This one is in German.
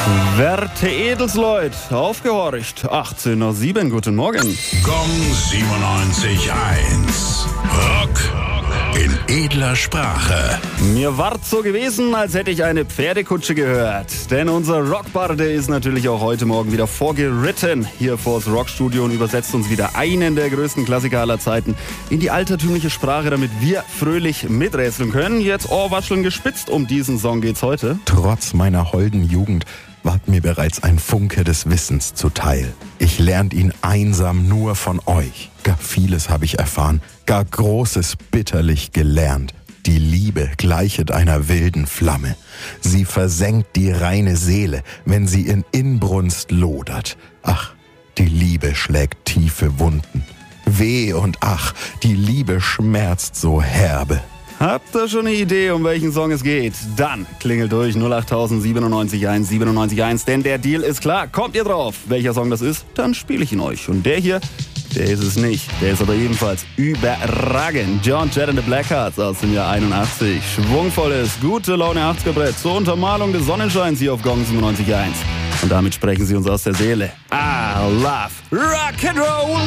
Werte Edelsleut, aufgehorcht, 18:07 guten Morgen. Gong 97.1. Rock in edler Sprache. Mir ward so gewesen, als hätte ich eine Pferdekutsche gehört. Denn unser Rockbarde ist natürlich auch heute Morgen wieder vorgeritten hier vors Rockstudio und übersetzt uns wieder einen der größten Klassiker aller Zeiten in die altertümliche Sprache, damit wir fröhlich miträtseln können. Jetzt Ohrwascheln gespitzt, um diesen Song geht's heute. Trotz meiner holden Jugend ward mir bereits ein Funke des Wissens zuteil. Ich lernt ihn einsam nur von euch. Gar vieles habe ich erfahren, gar Großes bitterlich gelernt. Die Liebe gleichet einer wilden Flamme. Sie versenkt die reine Seele, wenn sie in Inbrunst lodert. Ach, die Liebe schlägt tiefe Wunden. Weh und ach, die Liebe schmerzt so herbe. Habt ihr schon eine Idee, um welchen Song es geht? Dann klingelt durch 08000 97.1 97.1, denn der Deal ist klar. Kommt ihr drauf, welcher Song das ist? Dann spiele ich ihn euch. Und der hier, der ist es nicht. Der ist aber ebenfalls überragend. John Jett and the Blackhearts aus dem Jahr 81. Schwungvolles, gute Laune 80er-Brett zur Untermalung des Sonnenscheins hier auf Gong 97.1. Und damit sprechen sie uns aus der Seele. I love Rock'n'Roll!